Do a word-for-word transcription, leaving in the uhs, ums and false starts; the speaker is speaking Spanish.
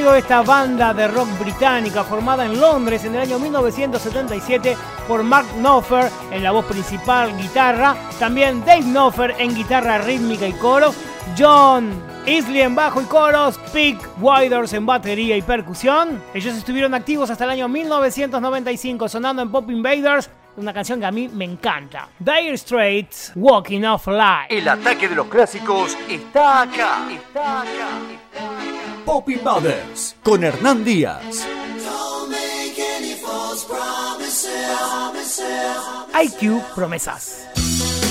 nació esta banda de rock británica formada en Londres en el año mil novecientos setenta y siete por Mark Knopfler en la voz principal, guitarra, también Dave Knopfler en guitarra rítmica y coro, John Isley en bajo y coros, Pete Withers en batería y percusión. Ellos estuvieron activos hasta el año mil novecientos noventa y cinco sonando en Pop Invaders, una canción que a mí me encanta. Dire Straits, Walking Off Life. El ataque de los clásicos está acá, está acá, está acá. Pop Invaders con Hernán Díaz. I Q Promesas.